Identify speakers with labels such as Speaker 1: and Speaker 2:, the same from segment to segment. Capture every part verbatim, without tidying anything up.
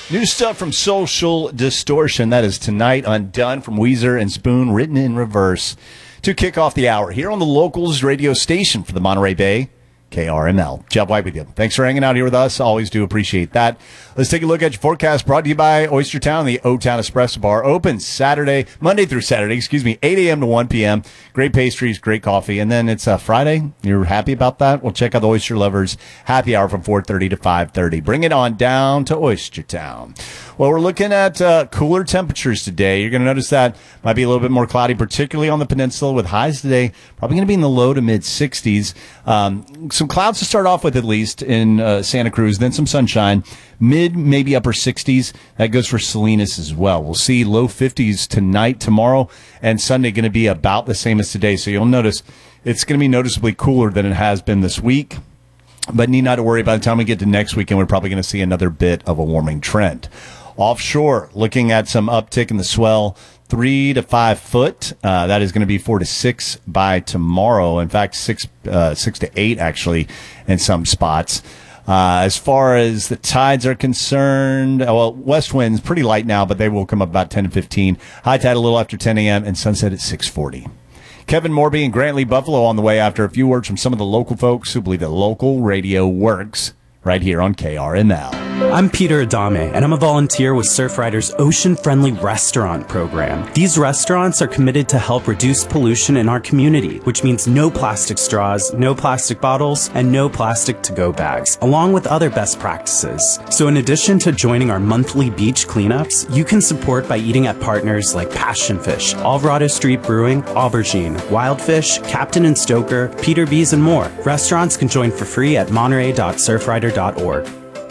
Speaker 1: New stuff from Social Distortion. That is tonight. Undone from Weezer and Spoon, written in reverse to kick off the hour here on the Locals radio station for the Monterey Bay, K R M L. Jeff White with you. Thanks for hanging out here with us. Always do appreciate that. Let's take a look at your forecast brought to you by Oyster Town. The O-Town Espresso Bar open Saturday, Monday through Saturday, excuse me, eight a.m. to one p.m. Great pastries, great coffee. And then it's uh, Friday. You're happy about that? Well, check out the Oyster Lovers happy hour from four thirty to five thirty. Bring it on down to Oyster Town. Well, we're looking at uh, cooler temperatures today. You're going to notice that might be a little bit more cloudy, particularly on the peninsula, with highs today probably going to be in the low to mid sixties. Um, some clouds to start off with, at least in uh, Santa Cruz, then some sunshine. Mid, maybe upper sixties. That goes for Salinas as well. We'll see low fifties tonight, tomorrow, and Sunday going to be about the same as today. So you'll notice it's going to be noticeably cooler than it has been this week. But need not to worry. By the time we get to next weekend, we're probably going to see another bit of a warming trend. Offshore, looking at some uptick in the swell, three to five foot. Uh, that is going to be four to six by tomorrow. In fact, six, uh, six to eight actually in some spots. Uh, as far as the tides are concerned, well, west winds pretty light now, but they will come up about ten to fifteen. High tide a little after ten a.m. and sunset at six forty. Kevin Morby and Grantley Buffalo on the way after a few words from some of the local folks who believe that local radio works right here on K R M L.
Speaker 2: I'm Peter Adame, and I'm a volunteer with Surfrider's Ocean-Friendly Restaurant program. These restaurants are committed to help reduce pollution in our community, which means no plastic straws, no plastic bottles, and no plastic to-go bags, along with other best practices. So in addition to joining our monthly beach cleanups, you can support by eating at partners like Passion Fish, Alvarado Street Brewing, Aubergine, Wildfish, Captain and Stoker, Peter B's, and more. Restaurants can join for free at monterey dot surfrider dot org.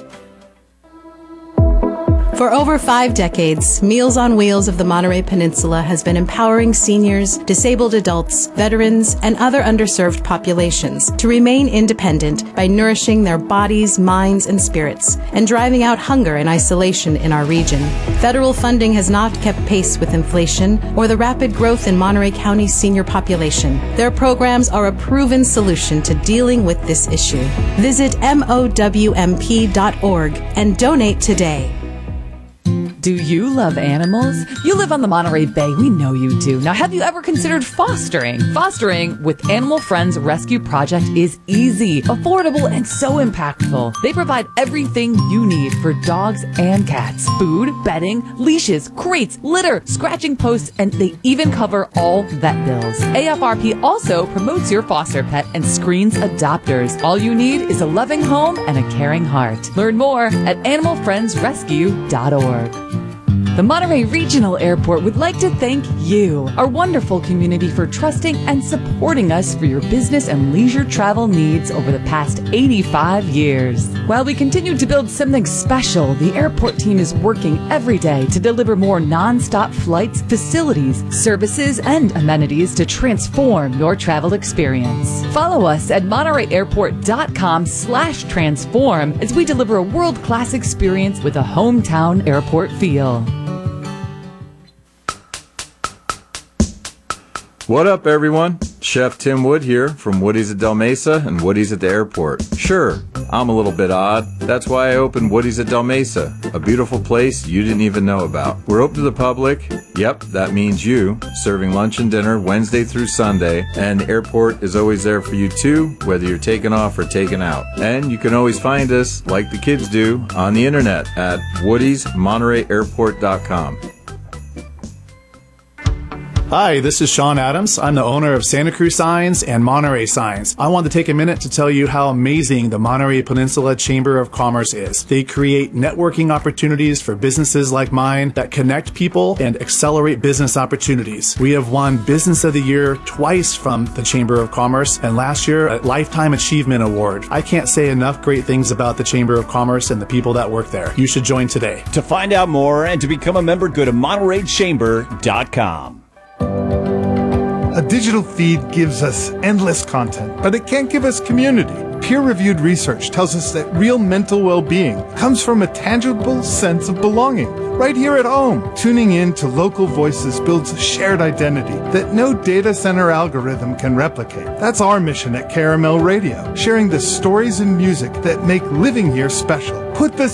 Speaker 3: For over five decades, Meals on Wheels of the Monterey Peninsula has been empowering seniors, disabled adults, veterans, and other underserved populations to remain independent by nourishing their bodies, minds, and spirits, and driving out hunger and isolation in our region. Federal funding has not kept pace with inflation or the rapid growth in Monterey County's senior population. Their programs are a proven solution to dealing with this issue. Visit M O W M P dot org and donate today.
Speaker 4: Do you love animals? You live on the Monterey Bay. We know you do. Now, have you ever considered fostering? Fostering with Animal Friends Rescue Project is easy, affordable, and so impactful. They provide everything you need for dogs and cats. Food, bedding, leashes, crates, litter, scratching posts, and they even cover all vet bills. A F R P also promotes your foster pet and screens adopters. All you need is a loving home and a caring heart. Learn more at animal friends rescue dot org. The Monterey Regional Airport would like to thank you, our wonderful community, for trusting and supporting us for your business and leisure travel needs over the past eighty-five years. While we continue to build something special, the airport team is working every day to deliver more non-stop flights, facilities, services, and amenities to transform your travel experience. Follow us at monterey airport dot com slash transform as we deliver a world-class experience with a hometown airport feel.
Speaker 5: What up, everyone? Chef Tim Wood here from Woody's at Del Mesa and Woody's at the airport. Sure, I'm a little bit odd. That's why I opened Woody's at Del Mesa, a beautiful place you didn't even know about. We're open to the public. Yep, that means you, serving lunch and dinner Wednesday through Sunday, and the airport is always there for you too, whether you're taking off or taking out. And you can always find us, like the kids do, on the internet at woodys monterey airport dot com.
Speaker 6: Hi, this is Sean Adams. I'm the owner of Santa Cruz Signs and Monterey Signs. I want to take a minute to tell you how amazing the Monterey Peninsula Chamber of Commerce is. They create networking opportunities for businesses like mine that connect people and accelerate business opportunities. We have won Business of the Year twice from the Chamber of Commerce, and last year a Lifetime Achievement Award. I can't say enough great things about the Chamber of Commerce and the people that work there. You should join today.
Speaker 1: To find out more and to become a member, go to monterey chamber dot com.
Speaker 7: A digital feed gives us endless content, but it can't give us community. Peer-reviewed research tells us that real mental well-being comes from a tangible sense of belonging, right here at home. Tuning in to local voices builds a shared identity that no data center algorithm can replicate. That's our mission at K R M L Radio, sharing the stories and music that make living here special. Put the